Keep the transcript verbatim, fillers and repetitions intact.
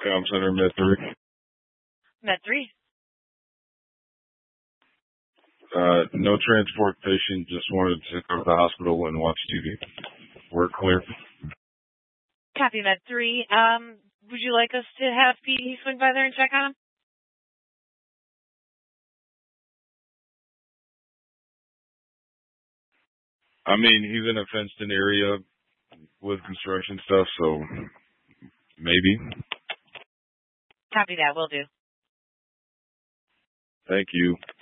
Com Center, Med three. Med three. Uh, no transportation, just wanted to go to the hospital and watch T V. We're clear. Copy, Med three. Um, would you like us to have P D swing by there and check on him? I mean, he's in a fenced-in area with construction stuff, so maybe. Copy that, will do. Thank you.